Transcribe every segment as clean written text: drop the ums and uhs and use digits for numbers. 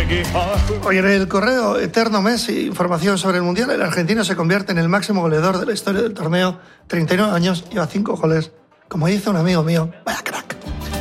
Hoy en el correo eterno Messi, información sobre el Mundial, el argentino se convierte en el máximo goleador de la historia del torneo, 39 años, lleva 5 goles. Como dice un amigo mío, vaya crack.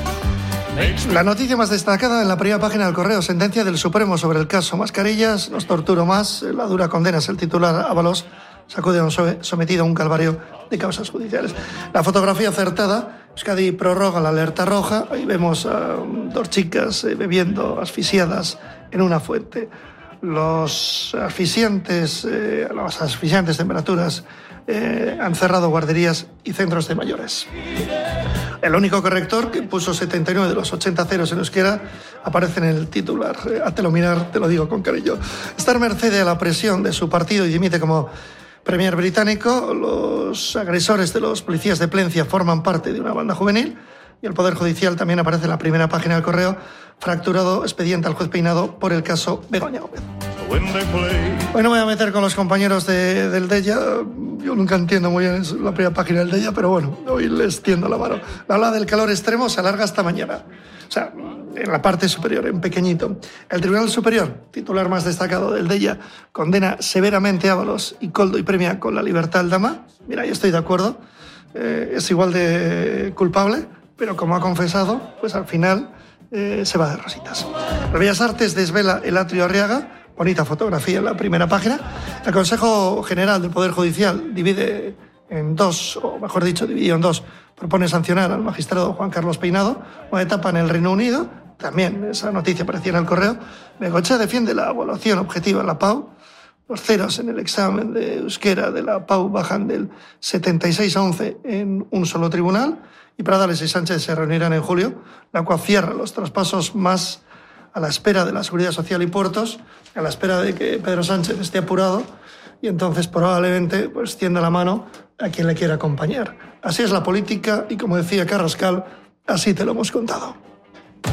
La noticia más destacada en la primera página del correo, sentencia del Supremo sobre el caso Mascarillas, nos torturo más, la dura condena es el titular. Ábalos sacude a un sometido a un calvario de causas judiciales. La fotografía acertada, Euskadi prorroga la alerta roja, ahí vemos a 2 chicas bebiendo asfixiadas en una fuente. Las asfixiantes temperaturas han cerrado guarderías y centros de mayores. El único corrector que puso 79 de los 80 ceros en euskera aparece en el titular. Hátelo mirar, te lo digo con cariño. Estar merced a la presión de su partido y dimite como premier británico. Los agresores de los policías de Plencia forman parte de una banda juvenil. Y el Poder Judicial también aparece en la primera página del correo. Fracturado expediente al juez Peinado por el caso Begoña Gómez. Hoy no me voy a meter con los compañeros del Deia. Yo nunca entiendo muy bien la primera página del Deia, pero bueno, hoy les tiendo la mano. La ola del calor extremo se alarga hasta mañana. O sea, en la parte superior, en pequeñito. El Tribunal Superior, titular más destacado del Deia, condena severamente a Ábalos y Koldo y premia con la libertad al Dama. Mira, yo estoy de acuerdo. Es igual de culpable, pero como ha confesado, pues al final se va de rositas. La Bellas Artes desvela el atrio Arriaga. Bonita fotografía en la primera página. El Consejo General del Poder Judicial dividió en dos, propone sancionar al magistrado Juan Carlos Peinado, una etapa en el Reino Unido. También esa noticia aparecía en el correo. Bengoechea defiende la evaluación objetiva en la PAU. Los ceros en el examen de euskera de la PAU bajan del 76 a 11 en un solo tribunal. Y Pradales y Sánchez se reunirán en julio, la cual cierra los traspasos más a la espera de la Seguridad Social y Puertos, a la espera de que Pedro Sánchez esté apurado y entonces probablemente pues tienda la mano a quien le quiera acompañar. Así es la política y, como decía Carrascal, así te lo hemos contado.